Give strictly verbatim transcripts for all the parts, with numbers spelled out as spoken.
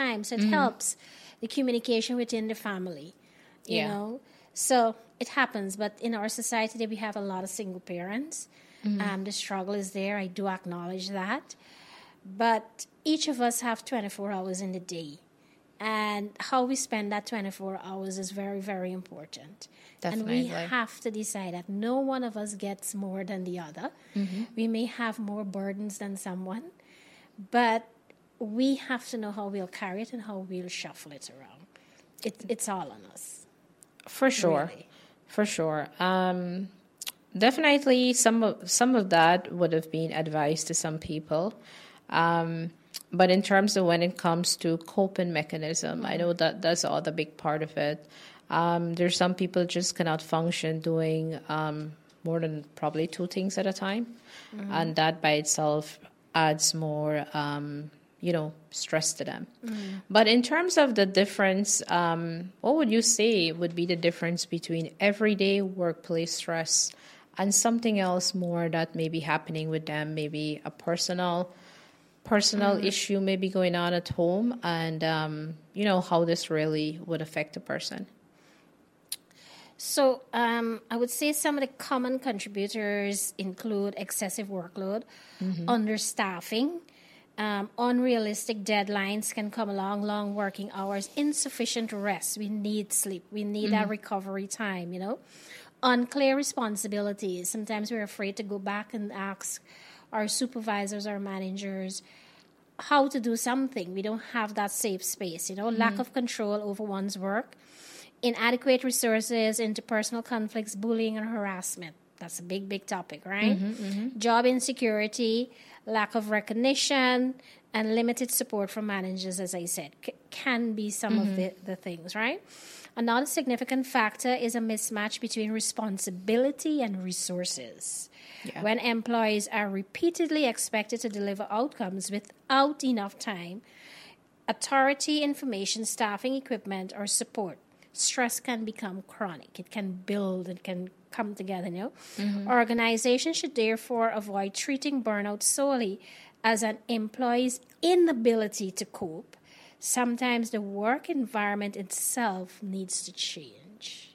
time. So it mm-hmm. helps the communication within the family, you yeah. know. So it happens. But in our society today, we have a lot of single parents. Mm-hmm. Um, the struggle is there. I do acknowledge that. But each of us have twenty-four hours in the day. And how we spend that twenty-four hours is very, very important. Definitely. And we have to decide that no one of us gets more than the other. Mm-hmm. We may have more burdens than someone, but we have to know how we'll carry it and how we'll shuffle it around. It, it's all on us. For sure. Really. For sure. Um, definitely some of, some of that would have been advice to some people. Um, but in terms of when it comes to coping mechanism, mm-hmm. I know that that's all the big part of it. Um, there's some people just cannot function doing um, more than probably two things at a time. Mm-hmm. And that by itself adds more, um, you know, stress to them. Mm-hmm. But in terms of the difference, um, what would you say would be the difference between everyday workplace stress and something else more that may be happening with them, maybe a personal personal mm-hmm. issue maybe going on at home, and, um, you know, how this really would affect a person? So um, I would say some of the common contributors include excessive workload, mm-hmm. understaffing, um, unrealistic deadlines can come along, long working hours, insufficient rest. We need sleep. We need mm-hmm. that recovery time, you know. Unclear responsibilities. Sometimes we're afraid to go back and ask our supervisors, our managers, how to do something. We don't have that safe space, you know. Mm-hmm. Lack of control over one's work. Inadequate resources, interpersonal conflicts, bullying, and harassment. That's a big, big topic, right? Mm-hmm, mm-hmm. Job insecurity, lack of recognition, and limited support from managers, as I said, c- can be some mm-hmm. of the, the things, right? Another significant factor is a mismatch between responsibility and resources. Yeah. When employees are repeatedly expected to deliver outcomes without enough time, authority, information, staffing, equipment, or support, stress can become chronic. It can build, it can come together, you know. Mm-hmm. Organizations should therefore avoid treating burnout solely as an employee's inability to cope. Sometimes the work environment itself needs to change.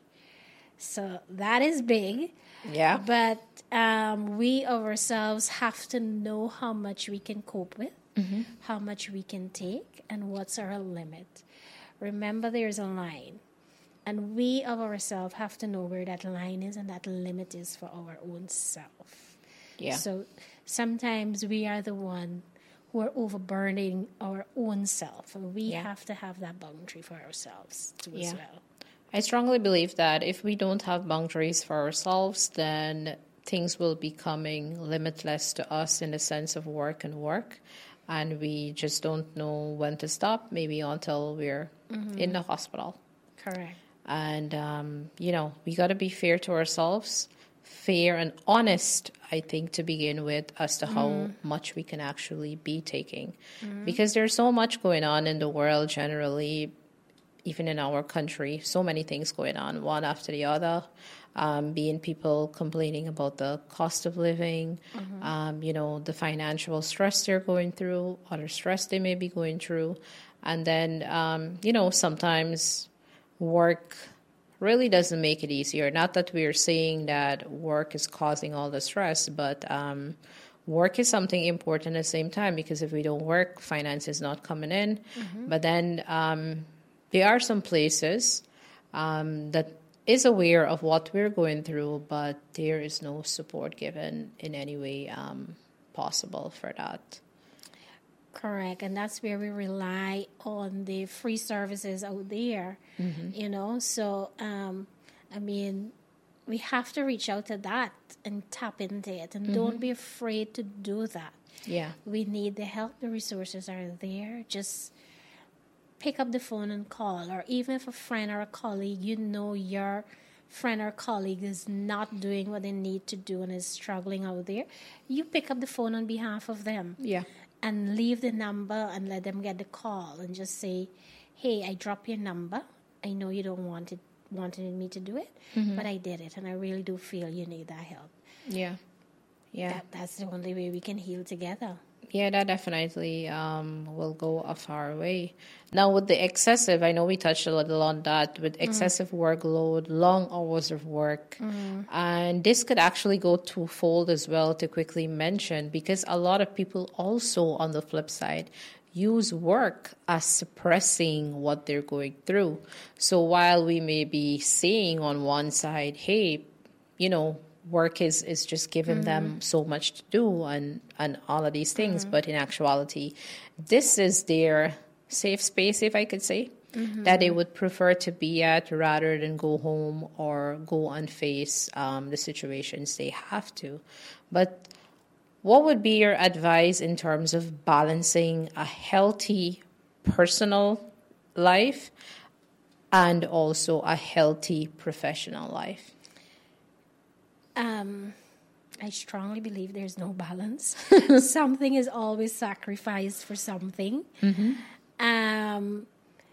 So that is big. Yeah. But um, we ourselves have to know how much we can cope with, mm-hmm. how much we can take, and what's our limit. Remember, there's a line. And we of ourselves have to know where that line is and that limit is for our own self. Yeah. So sometimes we are the one who are overburdening our own self. And we yeah. have to have that boundary for ourselves too yeah. as well. I strongly believe that if we don't have boundaries for ourselves, then things will be coming limitless to us in the sense of work and work. And we just don't know when to stop, maybe until we're mm-hmm. in the hospital. Correct. And, um, you know, we got to be fair to ourselves, fair and honest, I think, to begin with, as to how mm. much we can actually be taking. Mm. Because there's so much going on in the world generally, even in our country, so many things going on, one after the other, um, being people complaining about the cost of living, mm-hmm. um, you know, the financial stress they're going through, other stress they may be going through. And then, um, you know, sometimes work really doesn't make it easier. Not that we're saying that work is causing all the stress, but um, work is something important at the same time, because if we don't work, finance is not coming in. Mm-hmm. But then um, there are some places um, that is aware of what we're going through, but there is no support given in any way um, possible for that. Correct. And that's where we rely on the free services out there, mm-hmm. you know. So, um, I mean, we have to reach out to that and tap into it. And mm-hmm. don't be afraid to do that. Yeah. We need the help. The resources are there. Just pick up the phone and call. Or even if a friend or a colleague, you know your friend or colleague is not doing what they need to do and is struggling out there, you pick up the phone on behalf of them. Yeah. And leave the number and let them get the call and just say, hey, I dropped your number. I know you don't want it, wanted me to do it, mm-hmm. but I did it. And I really do feel you need that help. Yeah. Yeah. That, that's the only way we can heal together. Yeah, that definitely um, will go a far way. Now, with the excessive, I know we touched a little on that, with excessive mm. workload, long hours of work. Mm. And this could actually go twofold as well, to quickly mention, because a lot of people also, on the flip side, use work as suppressing what they're going through. So while we may be saying on one side, hey, you know, work is, is just giving mm-hmm. them so much to do and, and all of these things. Mm-hmm. But in actuality, this is their safe space, if I could say, mm-hmm. that they would prefer to be at rather than go home or go and face um, the situations they have to. But what would be your advice in terms of balancing a healthy personal life and also a healthy professional life? Um, I strongly believe there's no balance. Something is always sacrificed for something. Mm-hmm. Um,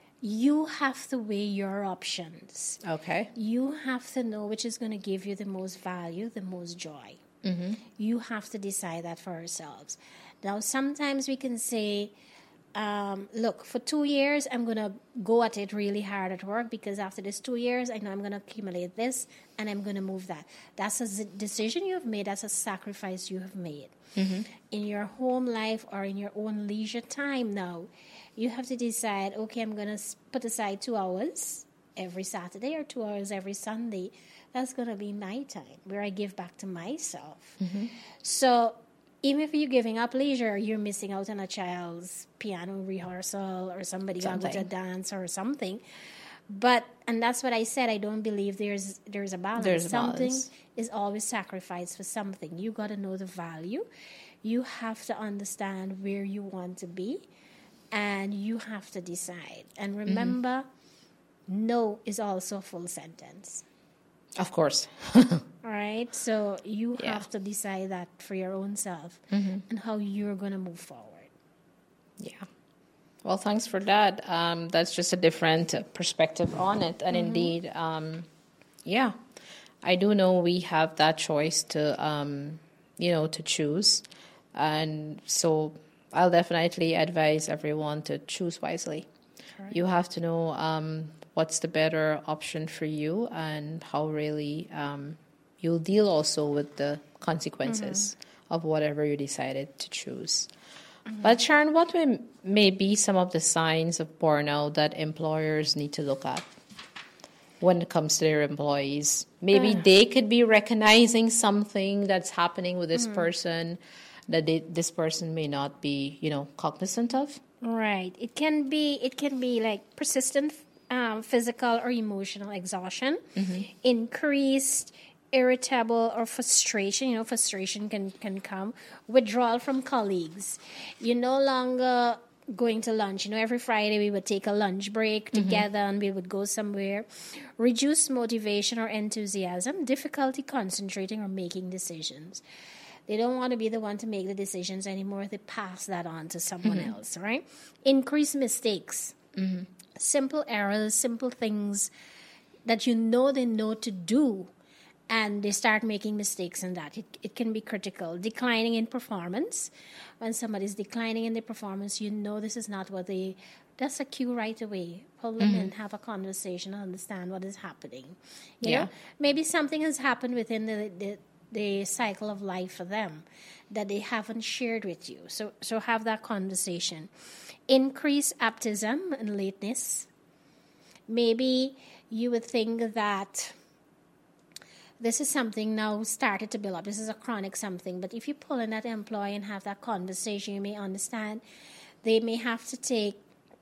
you have to weigh your options. Okay. You have to know which is going to give you the most value, the most joy. Mm-hmm. You have to decide that for ourselves. Now, sometimes we can say, Um, look, for two years, I'm going to go at it really hard at work because after this two years, I know I'm going to accumulate this and I'm going to move that. That's a z- decision you have made. That's a sacrifice you have made. Mm-hmm. In your home life or in your own leisure time now, you have to decide, okay, I'm going to put aside two hours every Saturday or two hours every Sunday. That's going to be my time where I give back to myself. Mm-hmm. So even if you're giving up leisure, you're missing out on a child's piano rehearsal or somebody going to a dance or something. But, and that's what I said, I don't believe there's there's a balance. There's a something balance. Is always sacrificed for something. You got to know the value. You have to understand where you want to be. And you have to decide. And remember, mm-hmm. no is also a full sentence. Of course. Right? So you yeah. have to decide that for your own self mm-hmm. and how you're going to move forward. Yeah. Well, thanks for that. Um, that's just a different perspective on it. And mm-hmm. indeed, um, yeah, I do know we have that choice to, um, you know, to choose. And so I'll definitely advise everyone to choose wisely. Right. You have to know um, what's the better option for you and how really um, you'll deal also with the consequences mm-hmm. of whatever you decided to choose. Mm-hmm. But Sharon, what may, may be some of the signs of burnout that employers need to look at when it comes to their employees? Maybe uh. they could be recognizing something that's happening with this mm-hmm. person that they, this person may not be, you know, cognizant of. Right. It can be. It can be like persistent um, physical or emotional exhaustion, mm-hmm. increased irritable or frustration. You know, frustration can, can come. Withdrawal from colleagues. You're no longer going to lunch. You know, every Friday we would take a lunch break mm-hmm. together and we would go somewhere. Reduced motivation or enthusiasm. Difficulty concentrating or making decisions. They don't want to be the one to make the decisions anymore. They pass that on to someone mm-hmm. else, right? Increased mistakes. Mm-hmm. Simple errors, simple things that you know they know to do, and they start making mistakes in that. It, it can be critical. Declining in performance. When somebody's declining in their performance, you know this is not what they... That's a cue right away. Pull them mm-hmm. in, have a conversation, understand what is happening. You yeah. know? Maybe something has happened within the... the the cycle of life for them that they haven't shared with you. So so have that conversation. Increase optimism and lateness. Maybe you would think that this is something now started to build up. This is a chronic something. But if you pull in that employee and have that conversation, you may understand they may have to take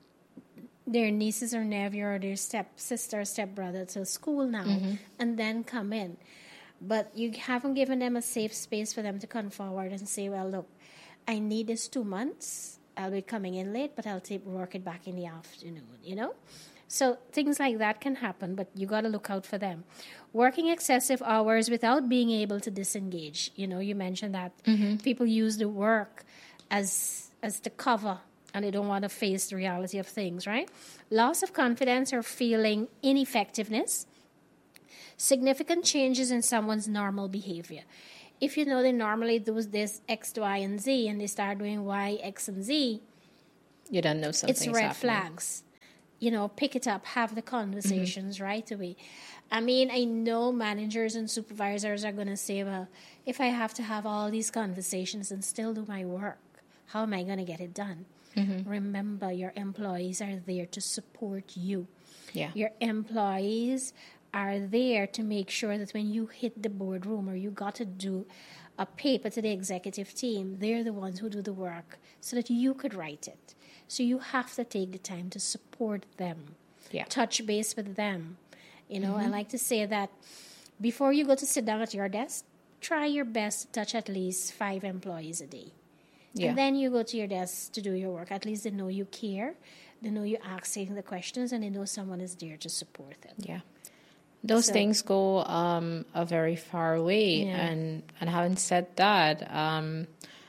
their nieces or nephew or their stepsister or stepbrother to school now mm-hmm. and then come in. But you haven't given them a safe space for them to come forward and say, well, look, I need this two months. I'll be coming in late, but I'll take, work it back in the afternoon, you know? So things like that can happen, but you got to look out for them. Working excessive hours without being able to disengage. You know, you mentioned that mm-hmm. people use the work as as the cover and they don't want to face the reality of things, right? Loss of confidence or feeling ineffectiveness. Significant changes in someone's normal behavior. if you know they normally do this X, Y, and Z, and they start doing Y, X, and Z, you don't know something's it's red happening. flags. You know, pick it up, have the conversations mm-hmm. right away. I mean, I know managers and supervisors are going to say, well, if I have to have all these conversations and still do my work, how am I going to get it done? Mm-hmm. Remember, your employees are there to support you. Yeah. Your employees are there to make sure that when you hit the boardroom or you got to do a paper to the executive team, they're the ones who do the work so that you could write it. So you have to take the time to support them, yeah. touch base with them. You know, mm-hmm. I like to say that before you go to sit down at your desk, try your best to touch at least five employees a day. Yeah. And then you go to your desk to do your work. At least they know you care, they know you're asking the questions, and they know someone is there to support them. Yeah. Those so, things go um, a very far way. Yeah. And, and having said that, um,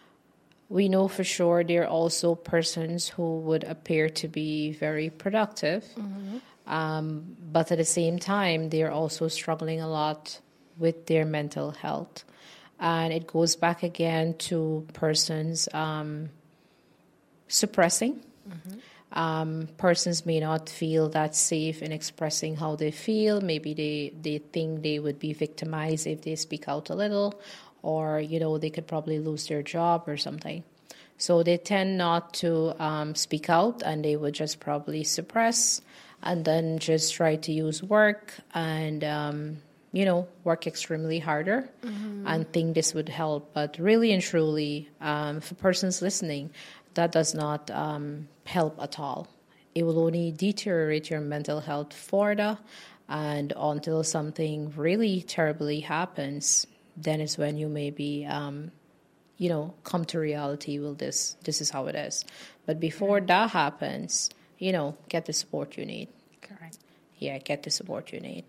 we know for sure there are also persons who would appear to be very productive, mm-hmm. um, but at the same time, they're also struggling a lot with their mental health. And it goes back again to persons um, suppressing. Mm-hmm. Um, persons may not feel that safe in expressing how they feel. Maybe they, they think they would be victimized if they speak out a little, or, you know, they could probably lose their job or something. So they tend not to um, speak out, and they would just probably suppress and then just try to use work and, um, you know, work extremely harder mm-hmm. and think this would help. But really and truly, um, for persons listening, that does not um, help at all. It will only deteriorate your mental health further, and until something really terribly happens, then is when you maybe, um, you know, come to reality. Well, this this is how it is. But before yeah. that happens, you know, get the support you need. Correct. Yeah, get the support you need.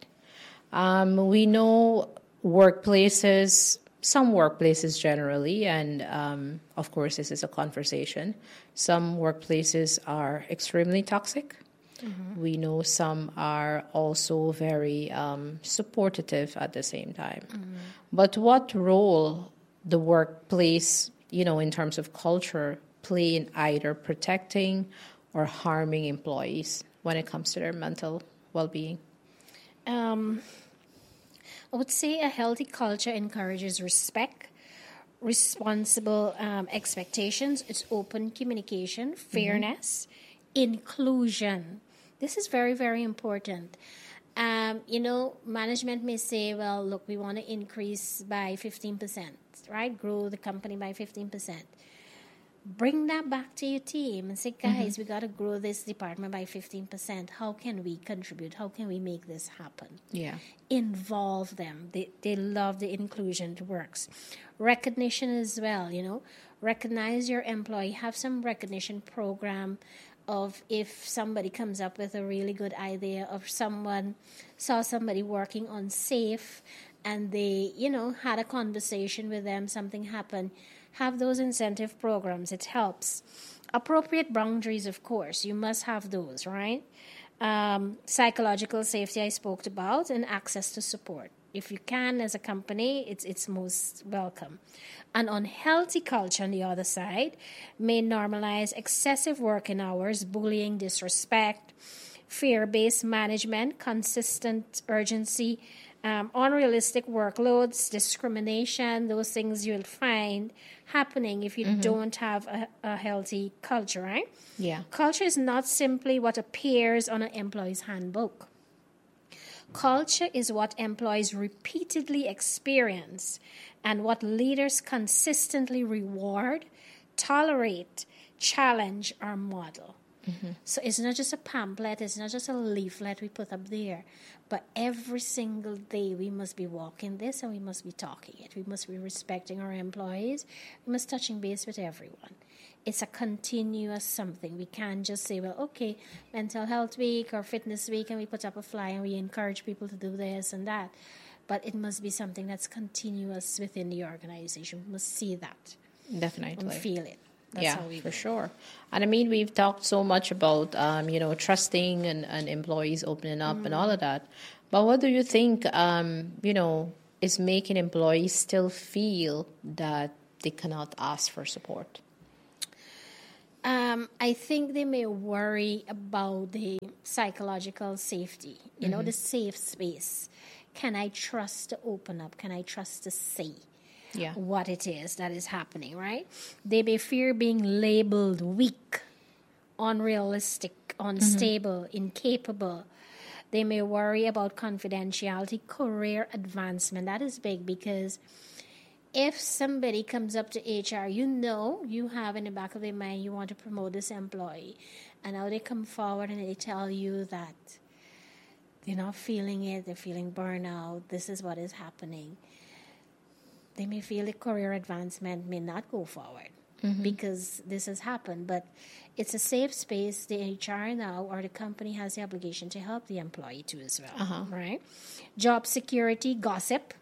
Um, we know workplaces, some workplaces generally, and um, of course this is a conversation, some workplaces are extremely toxic. Mm-hmm. We know some are also very um, supportive at the same time. Mm-hmm. But what role the workplace, you know, in terms of culture, play in either protecting or harming employees when it comes to their mental well-being? Um, I would say a healthy culture encourages respect, responsible um, expectations, it's open communication, fairness, mm-hmm. inclusion. This is very, very important. Um, you know, management may say, well, look, we want to increase by fifteen percent, right? Grow the company by fifteen percent. Bring that back to your team and say, guys, mm-hmm. we got to grow this department by fifteen percent. How can we contribute? How can we make this happen? Yeah. Involve them. They, they love the inclusion. It works. Recognition as well, you know. Recognize your employee. Have some recognition program of if somebody comes up with a really good idea, of someone saw somebody working unsafe and they, you know, had a conversation with them, something happened. Have those incentive programs. It helps. Appropriate boundaries, of course. You must have those, right? Um, psychological safety I spoke about, and access to support. If you can, as a company, it's it's most welcome. An unhealthy culture on the other side may normalize excessive working hours, bullying, disrespect, fear-based management, consistent urgency, um, unrealistic workloads, discrimination. Those things you'll find happening if you mm-hmm. don't have a, a healthy culture, right? Yeah. Culture is not simply what appears on an employee's handbook. Culture is what employees repeatedly experience and what leaders consistently reward, tolerate, challenge, or model. Mm-hmm. So it's not just a pamphlet, it's not just a leaflet we put up there, but every single day we must be walking this and we must be talking it. We must be respecting our employees. We must touching base with everyone. It's a continuous something. We can't just say, well, okay, mental health week or fitness week, and we put up a flyer and we encourage people to do this and that. But it must be something that's continuous within the organization. We must see that. Definitely. And feel it. That's yeah, how we for do. Sure. And I mean, we've talked so much about, um, you know, trusting and, and employees opening up mm. and all of that. But what do you think, um, you know, is making employees still feel that they cannot ask for support? Um, I think they may worry about the psychological safety, you know, the safe space. Can I trust to open up? Can I trust to say Yeah. what it is that is happening, right? They may fear being labeled weak, unrealistic, unstable, incapable. They may worry about confidentiality, career advancement. That is big because if somebody comes up to H R, you know, you have in the back of their mind, you want to promote this employee. And now they come forward and they tell you that they're not feeling it, they're feeling burnout, this is what is happening. They may feel the career advancement may not go forward mm-hmm. because this has happened. But it's a safe space. The H R now or the company has the obligation to help the employee too as well, uh-huh. right? Job security, gossip.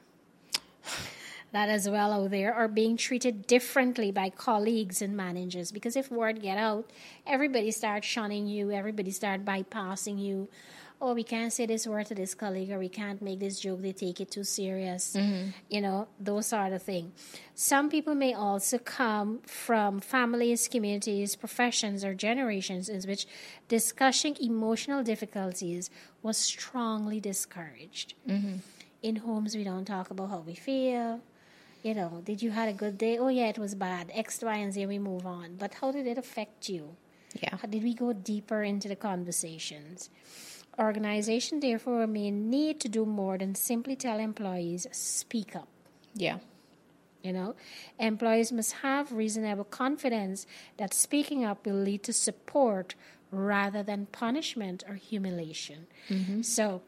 That as well out there, are being treated differently by colleagues and managers. Because if word get out, everybody starts shunning you, everybody start bypassing you. Oh, we can't say this word to this colleague, or we can't make this joke, they take it too serious. Mm-hmm. You know, those are the things. Some people may also come from families, communities, professions, or generations in which discussing emotional difficulties was strongly discouraged. Mm-hmm. In homes, we don't talk about how we feel. You know, did you had a good day? Oh, yeah, it was bad. X, Y, and Z, we move on. But how did it affect you? Yeah. How did we go deeper into the conversations? Organization, therefore, may need to do more than simply tell employees, speak up. Yeah. You know, employees must have reasonable confidence that speaking up will lead to support rather than punishment or humiliation. Mm-hmm. So,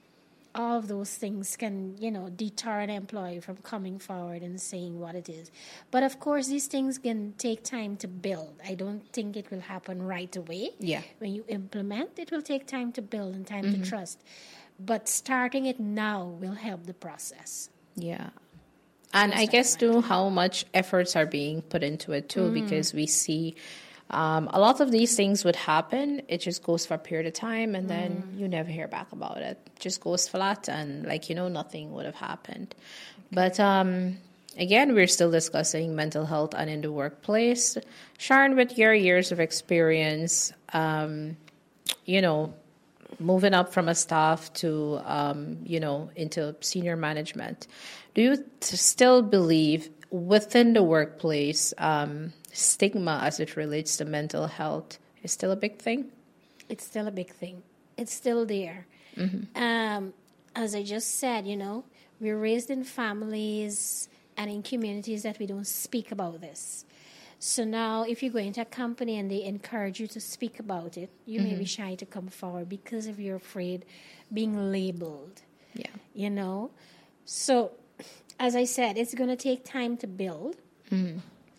all of those things can, you know, deter an employee from coming forward and saying what it is. But of course, these things can take time to build. I don't think it will happen right away. Yeah. When you implement, it will take time to build and time mm-hmm. to trust. But starting it now will help the process. Yeah. And I guess, too, how much efforts are being put into it, too, mm. because we see Um, a lot of these things would happen. It just goes for a period of time, and then mm. you never hear back about it. It just goes flat, and like, you know, nothing would have happened. Okay. But um, again, we're still discussing mental health and in the workplace. Sharon, with your years of experience, um, you know, moving up from a staff to, um, you know, into senior management, do you t- still believe within the workplace, um, stigma as it relates to mental health is still a big thing? It's still a big thing. It's still there. Mm-hmm. Um, as I just said, you know, we're raised in families and in communities that we don't speak about this. So now if you go into a company and they encourage you to speak about it, you mm-hmm. may be shy to come forward because of you're afraid being labeled. Yeah. You know? So as I said, it's going to take time to build. Mm-hmm.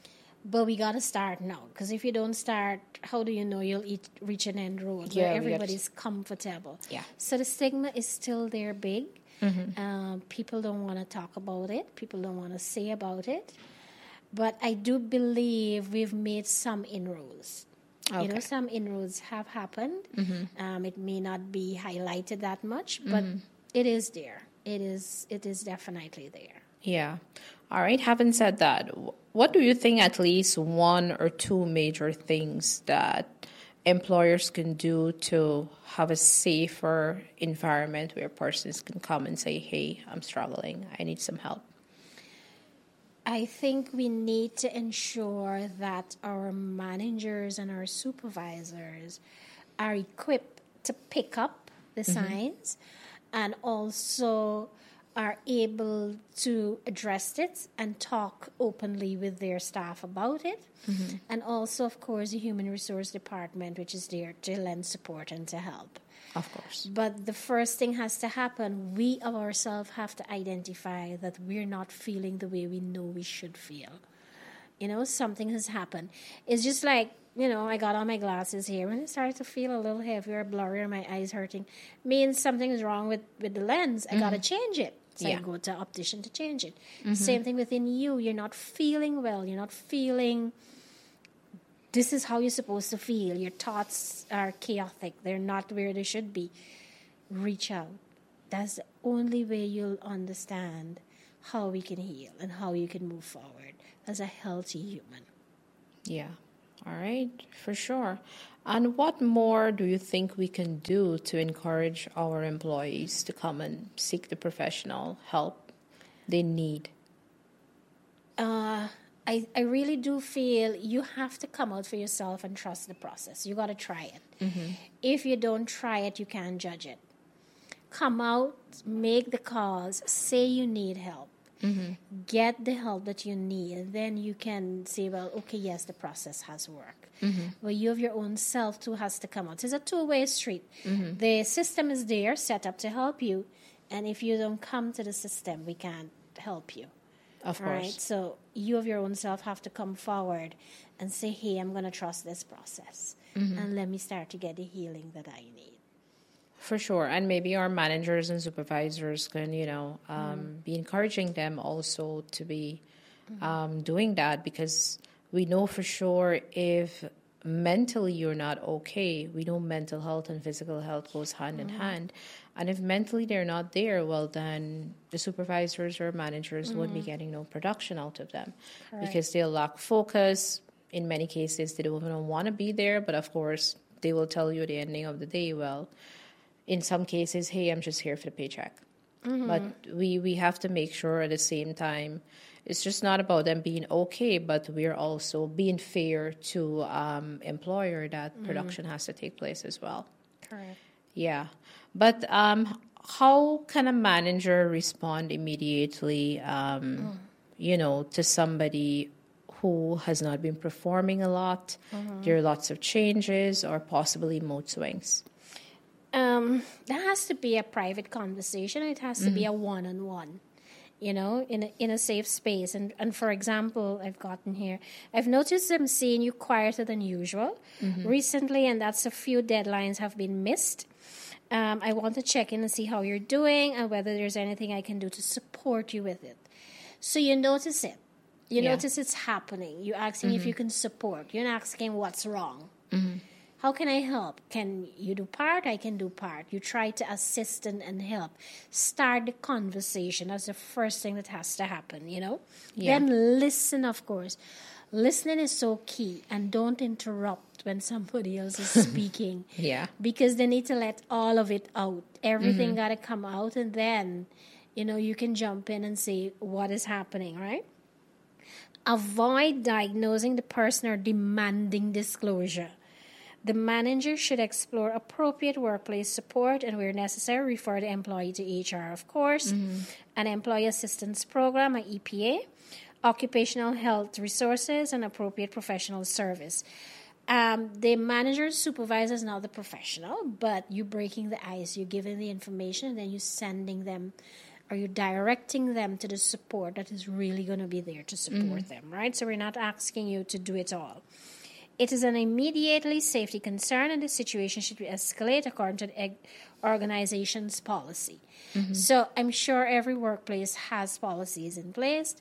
But we got to start now, because if you don't start, how do you know you'll eat, reach an end road yeah, where everybody's comfortable? Yeah. So the stigma is still there big. Mm-hmm. Um, people don't want to talk about it. People don't want to say about it. But I do believe we've made some inroads. Okay. You know, some inroads have happened. Mm-hmm. Um, it may not be highlighted that much, but mm-hmm. it is there. It is. It is definitely there. Yeah. All right. Having said that, what do you think at least one or two major things that employers can do to have a safer environment where persons can come and say, hey, I'm struggling, I need some help? I think we need to ensure that our managers and our supervisors are equipped to pick up the mm-hmm. signs and also are able to address it and talk openly with their staff about it. Mm-hmm. And also, of course, the Human Resource Department, which is there to lend support and to help. Of course. But the first thing has to happen, we ourselves have to identify that we're not feeling the way we know we should feel. You know, something has happened. It's just like, you know, I got on my glasses here. When I started to feel a little heavier, blurrier, my eyes hurting, means something is wrong with, with the lens. I mm-hmm. got to change it. So yeah. I go to an optician to change it. Mm-hmm. Same thing within you. You're not feeling well. You're not feeling, this is how you're supposed to feel. Your thoughts are chaotic. They're not where they should be. Reach out. That's the only way you'll understand how we can heal and how you can move forward as a healthy human. Yeah. All right, for sure. And what more do you think we can do to encourage our employees to come and seek the professional help they need? Uh, I, I really do feel you have to come out for yourself and trust the process. You got to try it. Mm-hmm. If you don't try it, you can't judge it. Come out, make the calls, say you need help. Mm-hmm. Get the help that you need. Then you can say, well, okay, yes, the process has worked. Mm-hmm. But you of your own self too has to come out. It's a two-way street. Mm-hmm. The system is there, set up to help you. And if you don't come to the system, we can't help you. Of course. Right? So you of your own self have to come forward and say, hey, I'm going to trust this process. Mm-hmm. And let me start to get the healing that I need. For sure. And maybe our managers and supervisors can, you know, um, mm. be encouraging them also to be mm-hmm. um, doing that, because we know for sure if mentally you're not okay, we know mental health and physical health goes hand mm-hmm. in hand. And if mentally they're not there, well, then the supervisors or managers mm-hmm. won't be getting no production out of them. Correct. Because they'll lack focus. In many cases, they don't even want to be there. But of course, they will tell you at the ending of the day, well, in some cases, hey, I'm just here for the paycheck. Mm-hmm. But we, we have to make sure at the same time, it's just not about them being okay, but we're also being fair to um, employer that mm-hmm. production has to take place as well. Correct. Yeah. But um, how can a manager respond immediately, um, mm. you know, to somebody who has not been performing a lot? Mm-hmm. There are lots of changes or possibly mood swings. Um, that has to be a private conversation. It has to mm-hmm. be a one-on-one, you know, in a, in a safe space. And, and for example, I've gotten here, I've noticed them seeing you quieter than usual mm-hmm. recently, and that's a few deadlines have been missed. Um, I want to check in and see how you're doing and whether there's anything I can do to support you with it. So you notice it. You yeah. notice it's happening. You're asking mm-hmm. if you can support. You're not asking what's wrong. Mm-hmm. How can I help? Can you do part? I can do part. You try to assist and, and help. Start the conversation. That's the first thing that has to happen, you know? Yeah. Then listen, of course. Listening is so key. And don't interrupt when somebody else is speaking. Yeah. Because they need to let all of it out. Everything mm-hmm. got to come out. And then, you know, you can jump in and say what is happening, right? Avoid diagnosing the person or demanding disclosure. The manager should explore appropriate workplace support and, where necessary, refer the employee to H R, of course, mm-hmm. an employee assistance program, an E P A, occupational health resources, and appropriate professional service. Um, the manager supervisor is not the professional, but you're breaking the ice. You're giving the information, and then you're sending them, or you're directing them to the support that is really going to be there to support mm-hmm. them, right? So we're not asking you to do it all. It is an immediately safety concern, and the situation should be escalated according to the organization's policy. Mm-hmm. So I'm sure every workplace has policies in place,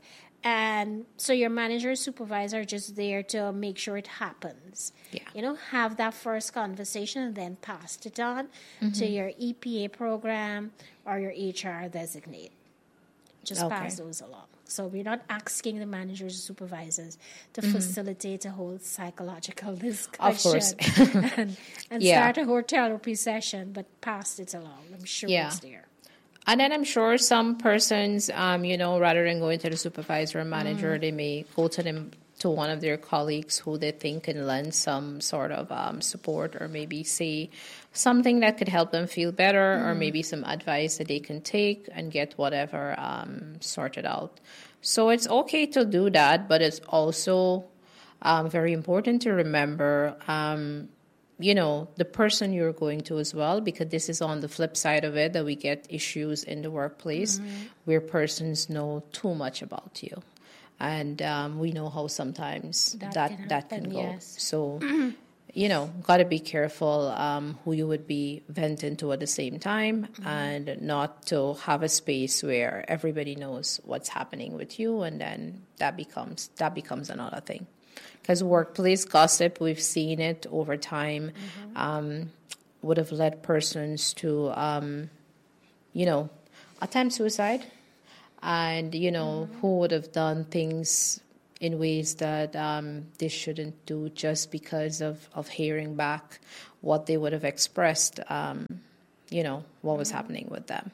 and so your manager or supervisor are just there to make sure it happens. Yeah. You know, have that first conversation and then pass it on mm-hmm. to your E P A program or your H R designate. Just okay. pass those along. So we're not asking the managers or supervisors to mm-hmm. facilitate a whole psychological discussion. Of course. and and yeah. start a whole therapy session, but pass it along. I'm sure yeah. it's there. And then I'm sure some persons, um, you know, rather than going to the supervisor or manager, mm. they may go to them to one of their colleagues who they think can lend some sort of um, support, or maybe say something that could help them feel better, mm. or maybe some advice that they can take and get whatever um, sorted out. So it's okay to do that, but it's also um, very important to remember, um, you know, the person you're going to as well, because this is on the flip side of it, that we get issues in the workplace mm-hmm. where persons know too much about you. And um, we know how sometimes that that can, that can go. Yes. So, you know, got to be careful um, who you would be venting to at the same time, mm-hmm. and not to have a space where everybody knows what's happening with you, and then that becomes that becomes another thing. Because workplace gossip, we've seen it over time, mm-hmm. um, would have led persons to, um, you know, attempt suicide. and, you know, mm-hmm. who would have done things in ways that um, they shouldn't do just because of, of hearing back what they would have expressed, um, you know, what was mm-hmm. happening with them.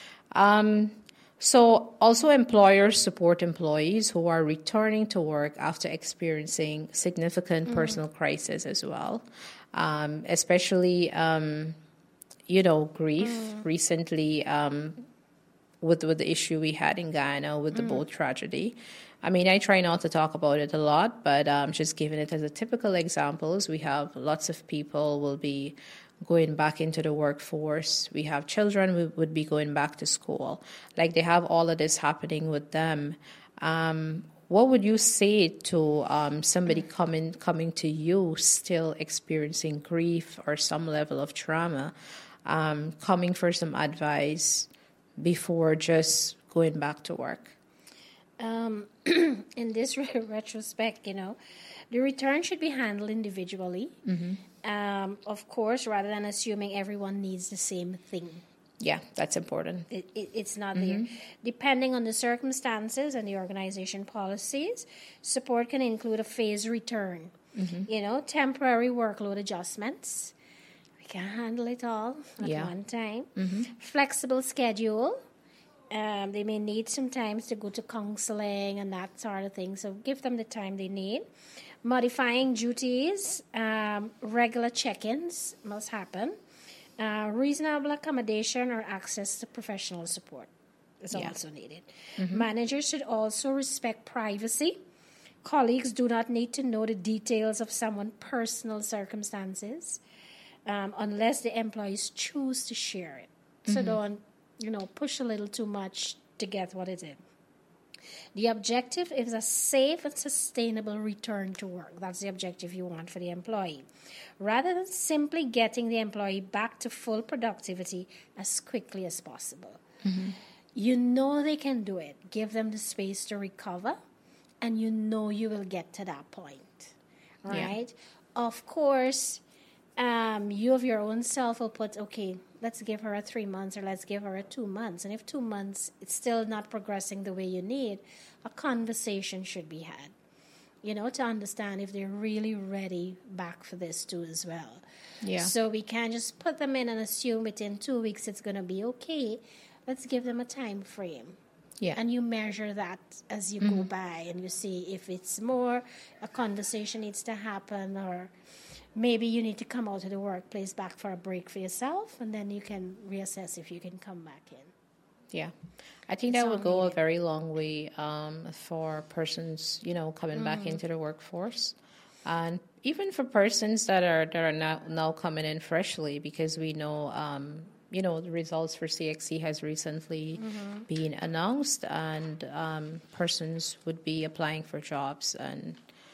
Um, so also employers support employees who are returning to work after experiencing significant mm-hmm. personal crisis as well, um, especially, um, you know, grief. Mm. Recently, um, with, with the issue we had in Ghana with the mm. boat tragedy. I mean, I try not to talk about it a lot, but um, just giving it as a typical examples, we have lots of people will be going back into the workforce. We have children who would be going back to school. Like, they have all of this happening with them. Um, what would you say to um, somebody coming coming to you still experiencing grief or some level of trauma, um, coming for some advice before just going back to work? Um, in this re- retrospect, you know, the return should be handled individually, mm-hmm. um, of course, rather than assuming everyone needs the same thing. Yeah, that's important. It, it, it's not mm-hmm. there. Depending on the circumstances and the organization policies, support can include a phased return, mm-hmm. you know, temporary workload adjustments. We can't handle it all at yeah. one time. Mm-hmm. Flexible schedule. Um, they may need some time to go to counseling and that sort of thing. So give them the time they need. Modifying duties, um, regular check-ins must happen. Uh, reasonable accommodation or access to professional support is yeah. also needed. Mm-hmm. Managers should also respect privacy. Colleagues do not need to know the details of someone's personal circumstances um, unless the employees choose to share it. Mm-hmm. So don't you know, push a little too much to get what it is. The objective is a safe and sustainable return to work. That's the objective you want for the employee. Rather than simply getting the employee back to full productivity as quickly as possible. Mm-hmm. You know they can do it. Give them the space to recover, and you know you will get to that point. Right? Yeah. Of course, um, you of your own self will put, okay, let's give her a three months or let's give her a two months. And if two months, it's still not progressing the way you need, a conversation should be had, you know, to understand if they're really ready back for this too as well. Yeah. So we can't just put them in and assume within two weeks it's going to be okay. Let's give them a time frame. Yeah. And you measure that as you mm-hmm. go by and you see if it's more, a conversation needs to happen, or maybe you need to come out of the workplace back for a break for yourself, and then you can reassess if you can come back in. Yeah. I think that would go a very long way um, for persons, you know, coming mm. back into the workforce. And even for persons that are that are now, now coming in freshly, because we know, um, you know, the results for C X C has recently mm-hmm. been announced, and um, persons would be applying for jobs and,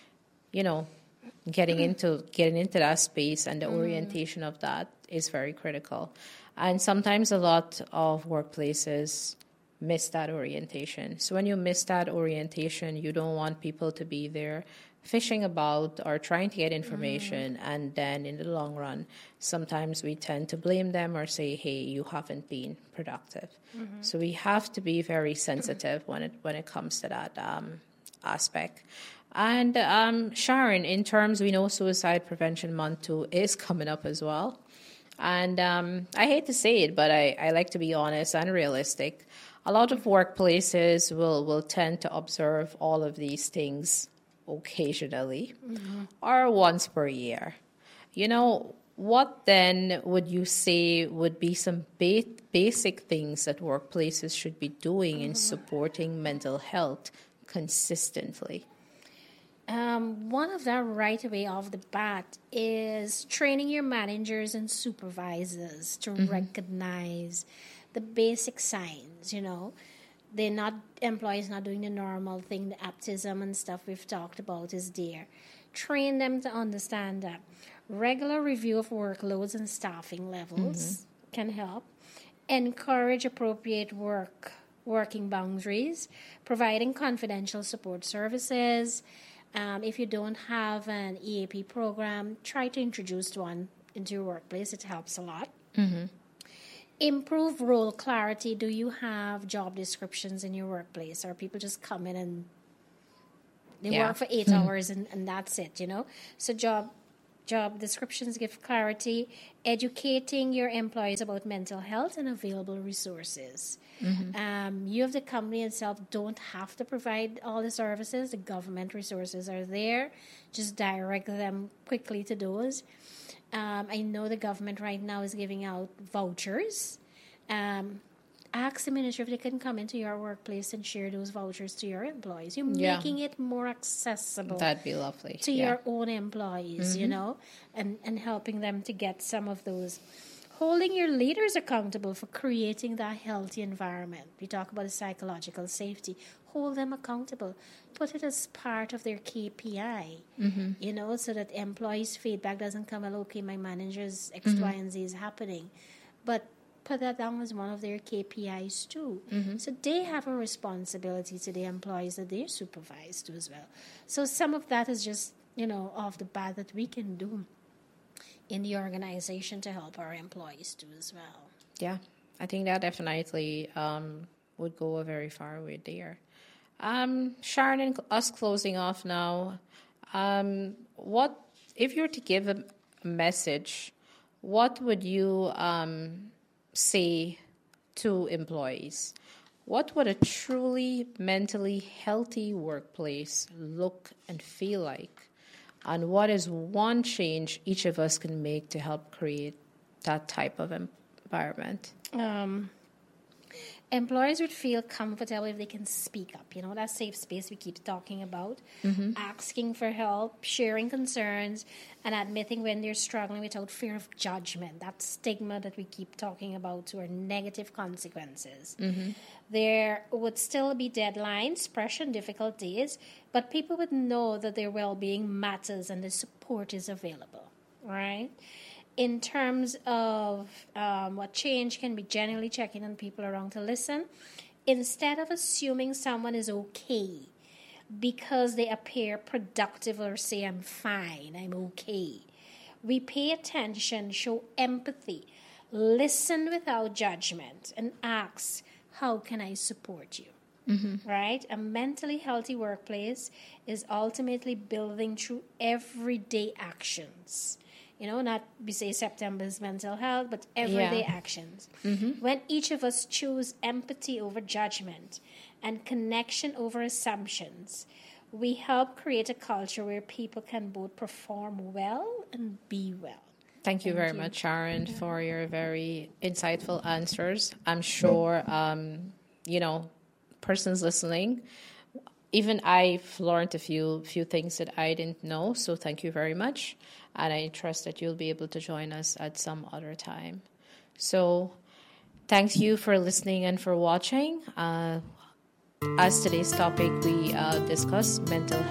you know, Getting into getting into that space and the mm. orientation of that is very critical. And sometimes a lot of workplaces miss that orientation. So when you miss that orientation, you don't want people to be there fishing about or trying to get information. Mm. And then in the long run, sometimes we tend to blame them or say, hey, you haven't been productive. Mm-hmm. So we have to be very sensitive when it when it comes to that um, aspect. And um, Sharon, in terms, we know Suicide Prevention Month too is coming up as well. And um, I hate to say it, but I, I like to be honest and realistic. A lot of workplaces will, will tend to observe all of these things occasionally mm-hmm. or once per year. You know, what then would you say would be some ba- basic things that workplaces should be doing mm-hmm. in supporting mental health consistently? Um, one of them right away off the bat is training your managers and supervisors to mm-hmm. recognize the basic signs, you know. They're not, employees not doing the normal thing, the aptism and stuff we've talked about is there. Train them to understand that. Regular review of workloads and staffing levels mm-hmm. can help. Encourage appropriate work, working boundaries, providing confidential support services. Um, if you don't have an E A P program, try to introduce one into your workplace. It helps a lot. Mm-hmm. improve role clarity. Do you have job descriptions in your workplace, or people just come in and they Yeah. work for eight hours and, and that's it, you know? So job job descriptions give clarity, educating your employees about mental health and available resources. Um, you of the company itself don't have to provide all the services. The government resources are there. Just direct them quickly to those. Um, I know the government right now is giving out vouchers. Um, ask the ministry if they can come into your workplace and share those vouchers to your employees. You're Yeah. making it more accessible That'd be lovely. to Yeah. your own employees, you know, and, and helping them to get some of those. Holding your leaders accountable for creating that healthy environment. We talk about the psychological safety. Hold them accountable. Put it as part of their K P I, you know, so that employees' feedback doesn't come, well, okay, my manager's X, Y, and Z is happening. But put that down as one of their K P Is too. So they have a responsibility to the employees that they supervise too as well. So some of that is just, you know, off the bat that we can do in the organization to help our employees too as well. Yeah, I think that definitely um, would go a very far way there. Um, Sharon, and us closing off now, um, what if you were to give a, a message, what would you um, say to employees? What would a truly mentally healthy workplace look and feel like? And what is one change each of us can make to help create that type of environment? Um, employees would feel comfortable if they can speak up. You know, that safe space we keep talking about. Asking for help, sharing concerns, and admitting when they're struggling without fear of judgment. That stigma that we keep talking about, or negative consequences. There would still be deadlines, pressure, and difficult days, but people would know that their well-being matters and the support is available, right? In terms of um, what change can be, genuinely checking on people around to listen, instead of assuming someone is okay because they appear productive or say, I'm fine, I'm okay. We pay attention, show empathy, listen without judgment, and ask, how can I support you? Mm-hmm. Right? A mentally healthy workplace is ultimately building through everyday actions. You know, not we say September's mental health, but everyday Yeah. actions. When each of us choose empathy over judgment and connection over assumptions, we help create a culture where people can both perform well and be well. Thank you Thank very you. much, Sharon, for your very insightful answers. I'm sure, um, you know, persons listening, even I've learned a few few things that I didn't know. So thank you very much. And I trust that you'll be able to join us at some other time. So thank you for listening and for watching. Uh, as today's topic, we uh, discuss mental